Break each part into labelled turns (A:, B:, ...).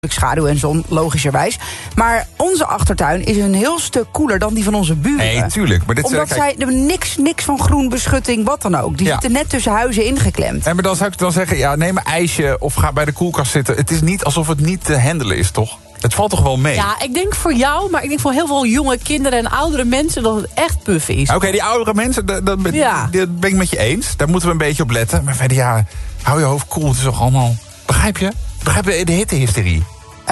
A: schaduw en zon, logischerwijs. Maar onze achtertuin is een heel stuk koeler dan die van onze buren.
B: Nee, tuurlijk. Maar dit,
A: omdat zij hebben niks van groen, beschutting, wat dan ook. Die zitten net tussen huizen ingeklemd.
B: En maar dan zou ik dan zeggen, ja, neem een ijsje of ga bij de koelkast zitten. Het is niet alsof het niet te handelen is, toch? Het valt toch wel mee?
C: Ja, ik denk voor jou, maar ik denk voor heel veel jonge kinderen en oudere mensen dat het echt puffen is.
B: Oké, die oudere mensen, dat ben ik met je eens. Daar moeten we een beetje op letten. Maar verder, ja, hou je hoofd koel. Het is toch allemaal... Begrijp je? Begrijp je de hittehysterie?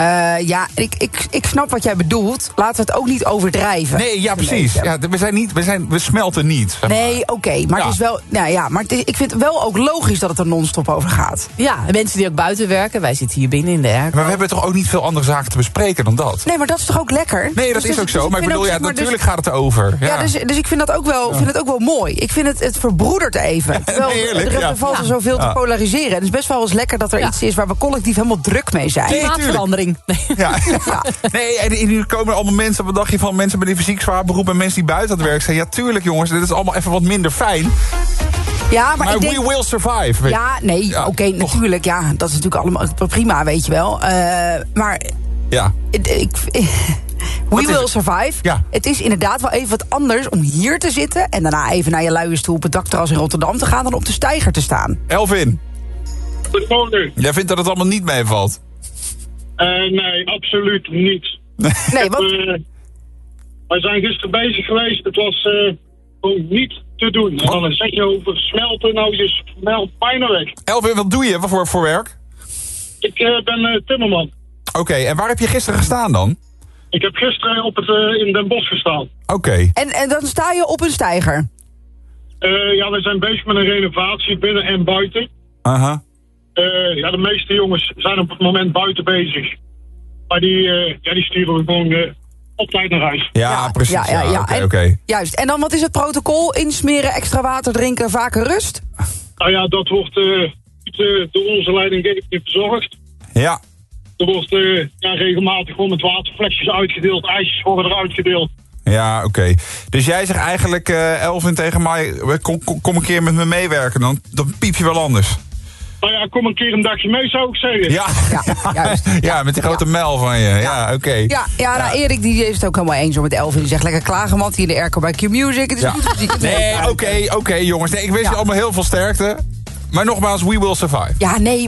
A: Ik snap wat jij bedoelt. Laten we het ook niet overdrijven.
B: Nee, ja, precies. Ja, we smelten niet. Zeg maar.
A: Nee, oké, maar het is wel... ik vind het wel ook logisch dat het er non-stop over gaat.
C: Ja, en mensen die ook buiten werken. Wij zitten hier binnen in de airco.
B: Maar we hebben toch ook niet veel andere zaken te bespreken dan dat?
A: Nee, maar dat is toch ook lekker?
B: Nee, dat is ook zo. Maar ik bedoel, natuurlijk gaat het over.
A: Ja, dus ik vind dat ook wel, vind het ook wel mooi. Ik vind het verbroedert even. Terwijl er valt er zoveel te polariseren. Het is best wel eens lekker dat er iets is waar we collectief helemaal druk mee zijn.
C: Klimaatverandering. Nee.
B: Ja. Nee, en nu komen allemaal mensen, wat dacht je van mensen met een fysiek zwaar beroep en mensen die buiten aan het werk zijn. Ja, tuurlijk jongens, dit is allemaal even wat minder fijn.
A: Ja, maar
B: we will survive.
A: Ja, nee, oké, natuurlijk. Ja, dat is natuurlijk allemaal prima, weet je wel. Maar
B: ja.
A: We will survive.
B: Ja.
A: Het is inderdaad wel even wat anders om hier te zitten en daarna even naar je luie stoel op het dakterras in Rotterdam te gaan dan op de steiger te staan.
B: Elvin.
D: Goedemorgen.
B: Jij vindt dat het allemaal niet meevalt?
D: Nee, absoluut niet.
A: Nee, wat?
D: Wij zijn gisteren bezig geweest. Het was gewoon niet te doen. En dan zeg je over smelten. Nou, je smelt bijna weg.
B: Elvin, wat doe je voor werk?
D: Ik ben timmerman.
B: Oké, en waar heb je gisteren gestaan dan?
D: Ik heb gisteren in Den Bosch gestaan.
B: Oké.
A: En dan sta je op een steiger?
D: We zijn bezig met een renovatie binnen en buiten.
B: Aha.
D: De meeste jongens zijn op het moment buiten bezig. Maar die sturen we gewoon op tijd naar huis.
B: Ja, precies.
A: Oké. Juist. En dan wat is het protocol? Insmeren, extra water drinken, vaker rust?
D: Nou ja, dat wordt door onze leidinggevende verzorgd.
B: Ja.
D: Er wordt regelmatig gewoon met waterflesjes uitgedeeld. IJsjes worden eruit gedeeld.
B: Ja, oké. Dus jij zegt eigenlijk, Elvin, tegen mij, kom een keer met me meewerken. Dan piep je wel anders.
D: Nou ja, kom een keer een dagje mee, zou ik zeggen.
B: Ja,
A: juist.
B: Ja, met die grote mijl van je. Ja, oké.
A: Nou, Erik die is het ook helemaal eens met Elvin. Die zegt lekker klagen, man. Die in de airco bij Q-Music. Het is goed muziek.
B: Nee, oké, jongens. Nee, ik wens je allemaal heel veel sterkte. Maar nogmaals, we will survive.
A: Ja, nee.